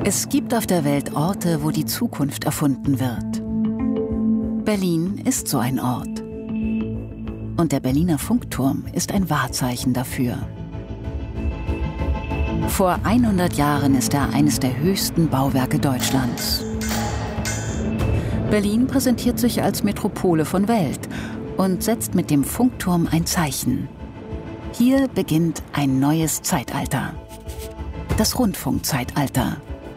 Es gibt auf der Welt Orte, wo die Zukunft erfunden wird. Berlin ist so ein Ort. Und der Berliner Funkturm ist ein Wahrzeichen dafür. Vor 100 Jahren ist er eines der höchsten Bauwerke Deutschlands. Berlin präsentiert sich als Metropole von Welt und setzt mit dem Funkturm ein Zeichen. Hier beginnt ein neues Zeitalter. Das Rundfunkzeitalter.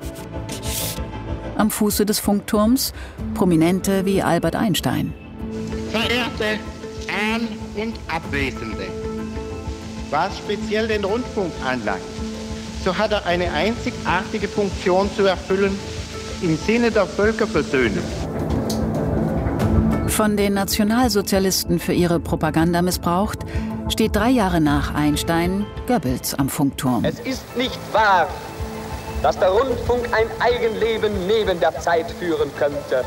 Am Fuße des Funkturms Prominente wie Albert Einstein. Verehrte An- und Abwesende, was speziell den Rundfunk anlangt, so hat er eine einzigartige Funktion zu erfüllen im Sinne der Völkerversöhnung. Von den Nationalsozialisten für ihre Propaganda missbraucht, steht 3 Jahre nach Einstein Goebbels am Funkturm. Es ist nicht wahr, dass der Rundfunk ein Eigenleben neben der Zeit führen könnte.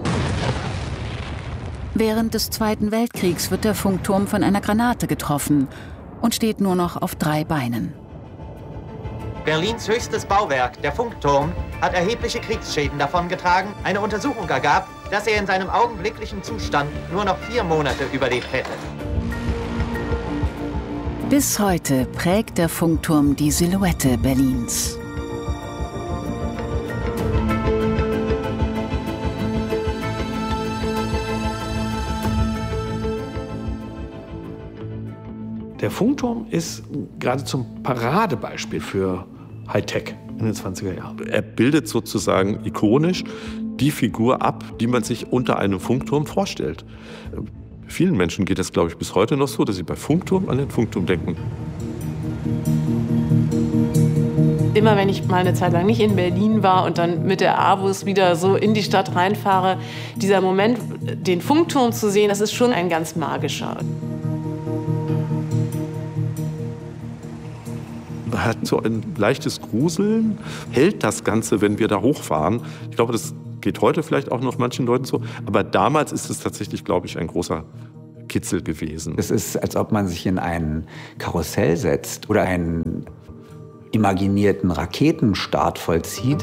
Während des Zweiten Weltkriegs wird der Funkturm von einer Granate getroffen und steht nur noch auf 3 Beinen. Berlins höchstes Bauwerk, der Funkturm, hat erhebliche Kriegsschäden davongetragen. Eine Untersuchung ergab, dass er in seinem augenblicklichen Zustand nur noch 4 Monate überlebt hätte. Bis heute prägt der Funkturm die Silhouette Berlins. Der Funkturm ist geradezu ein Paradebeispiel für Hightech in den 20er Jahren. Er bildet sozusagen ikonisch die Figur ab, die man sich unter einem Funkturm vorstellt. Vielen Menschen geht es, glaube ich, bis heute noch so, dass sie bei Funkturm an den Funkturm denken. Immer wenn ich mal eine Zeit lang nicht in Berlin war und dann mit der Avus wieder so in die Stadt reinfahre, dieser Moment, den Funkturm zu sehen, das ist schon ein ganz magischer. Hat so ein leichtes Gruseln, hält das Ganze, wenn wir da hochfahren. Ich glaube, das geht heute vielleicht auch noch manchen Leuten so. Aber damals ist es tatsächlich, glaube ich, ein großer Kitzel gewesen. Es ist, als ob man sich in ein Karussell setzt oder einen imaginierten Raketenstart vollzieht.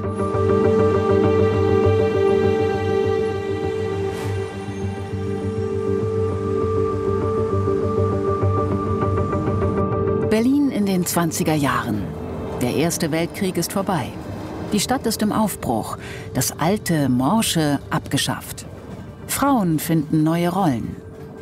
Berlin in den 20er Jahren. Der Erste Weltkrieg ist vorbei. Die Stadt ist im Aufbruch. Das alte, morsche abgeschafft. Frauen finden neue Rollen.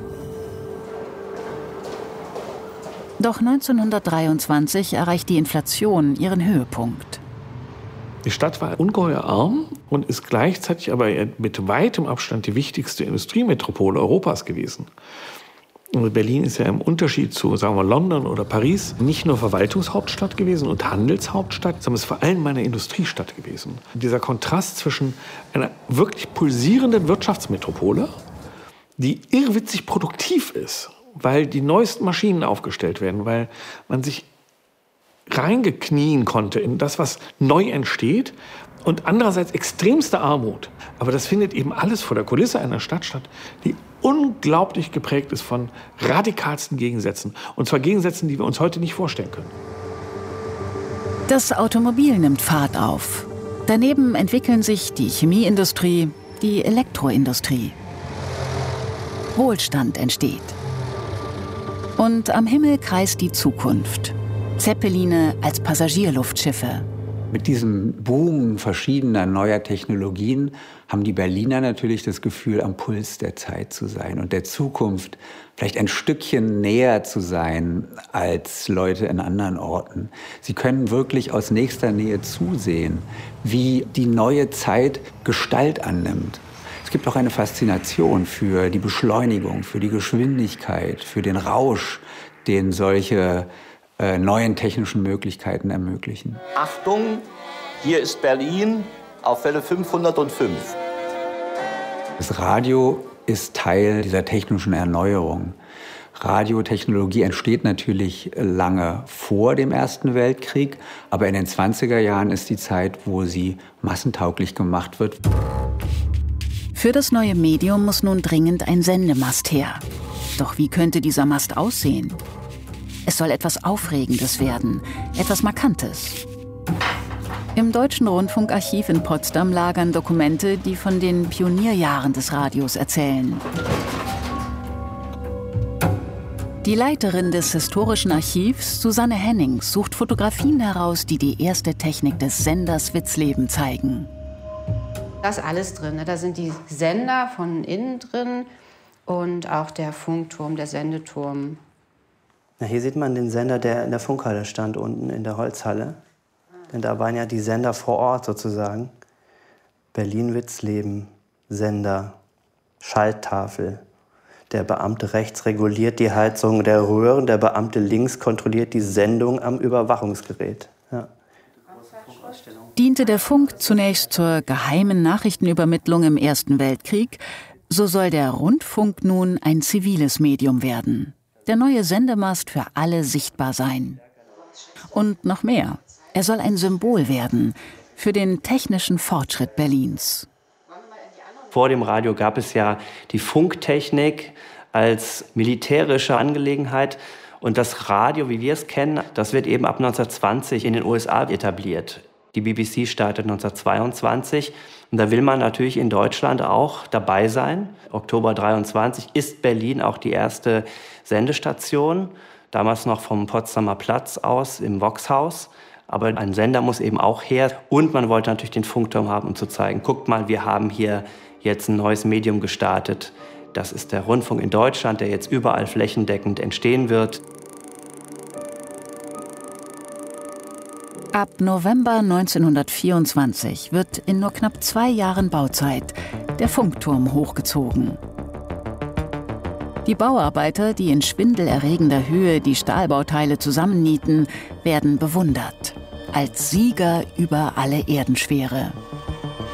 Doch 1923 erreicht die Inflation ihren Höhepunkt. Die Stadt war ungeheuer arm und ist gleichzeitig aber mit weitem Abstand die wichtigste Industriemetropole Europas gewesen. Und Berlin ist ja im Unterschied zu, sagen wir, London oder Paris nicht nur Verwaltungshauptstadt gewesen und Handelshauptstadt, sondern es ist vor allem eine Industriestadt gewesen. Dieser Kontrast zwischen einer wirklich pulsierenden Wirtschaftsmetropole, die irrwitzig produktiv ist, weil die neuesten Maschinen aufgestellt werden, weil man sich reingeknien konnte in das, was neu entsteht, und andererseits extremste Armut. Aber das findet eben alles vor der Kulisse einer Stadt statt, die unglaublich geprägt ist von radikalsten Gegensätzen. Und zwar Gegensätzen, die wir uns heute nicht vorstellen können. Das Automobil nimmt Fahrt auf. Daneben entwickeln sich die Chemieindustrie, die Elektroindustrie. Wohlstand entsteht. Und am Himmel kreist die Zukunft. Zeppeline als Passagierluftschiffe. Mit diesem Boom verschiedener neuer Technologien haben die Berliner natürlich das Gefühl, am Puls der Zeit zu sein und der Zukunft vielleicht ein Stückchen näher zu sein als Leute in anderen Orten. Sie können wirklich aus nächster Nähe zusehen, wie die neue Zeit Gestalt annimmt. Es gibt auch eine Faszination für die Beschleunigung, für die Geschwindigkeit, für den Rausch, den solche neuen technischen Möglichkeiten ermöglichen. Achtung, hier ist Berlin auf Welle 505. Das Radio ist Teil dieser technischen Erneuerung. Radiotechnologie entsteht natürlich lange vor dem Ersten Weltkrieg, aber in den 20er Jahren ist die Zeit, wo sie massentauglich gemacht wird. Für das neue Medium muss nun dringend ein Sendemast her. Doch wie könnte dieser Mast aussehen? Es soll etwas Aufregendes werden, etwas Markantes. Im Deutschen Rundfunkarchiv in Potsdam lagern Dokumente, die von den Pionierjahren des Radios erzählen. Die Leiterin des Historischen Archivs, Susanne Hennings, sucht Fotografien heraus, die die erste Technik des Senders Witzleben zeigen. Da ist alles drin. Da sind die Sender von innen drin und auch der Funkturm, der Sendeturm. Na, hier sieht man den Sender, der in der Funkhalle stand, unten in der Holzhalle. Denn da waren ja die Sender vor Ort sozusagen. Berlin-Witzleben, Sender, Schalttafel. Der Beamte rechts reguliert die Heizung der Röhren, der Beamte links kontrolliert die Sendung am Überwachungsgerät. Ja. Diente der Funk zunächst zur geheimen Nachrichtenübermittlung im Ersten Weltkrieg, so soll der Rundfunk nun ein ziviles Medium werden. Der neue Sendemast für alle sichtbar sein. Und noch mehr. Er soll ein Symbol werden für den technischen Fortschritt Berlins. Vor dem Radio gab es ja die Funktechnik als militärische Angelegenheit. Und das Radio, wie wir es kennen, das wird eben ab 1920 in den USA etabliert. Die BBC startet 1922. Und da will man natürlich in Deutschland auch dabei sein. Oktober 23 ist Berlin auch die erste Sendestation. Damals noch vom Potsdamer Platz aus im Voxhaus. Aber ein Sender muss eben auch her. Und man wollte natürlich den Funkturm haben, um zu zeigen, guckt mal, wir haben hier jetzt ein neues Medium gestartet. Das ist der Rundfunk in Deutschland, der jetzt überall flächendeckend entstehen wird. Ab November 1924 wird in nur knapp 2 Jahren Bauzeit der Funkturm hochgezogen. Die Bauarbeiter, die in schwindelerregender Höhe die Stahlbauteile zusammennieten, werden bewundert. Als Sieger über alle Erdenschwere.